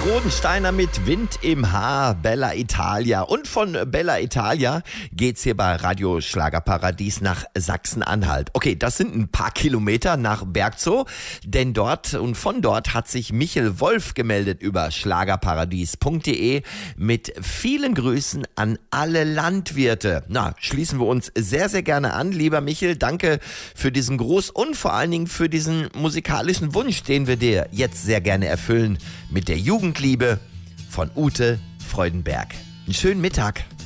Rodensteiner mit Wind im Haar, Bella Italia. Und von Bella Italia geht's hier bei Radio Schlagerparadies nach Sachsen-Anhalt. Okay, das sind ein paar Kilometer nach Bergzow, denn dort und von dort hat sich Michel Wolf gemeldet über schlagerparadies.de mit vielen Grüßen an alle Landwirte. Na, schließen wir uns sehr, sehr gerne an, lieber Michel. Danke für diesen Gruß und vor allen Dingen für diesen musikalischen Wunsch, den wir dir jetzt sehr gerne erfüllen mit der Jugendliebe von Ute Freudenberg. Einen schönen Mittag.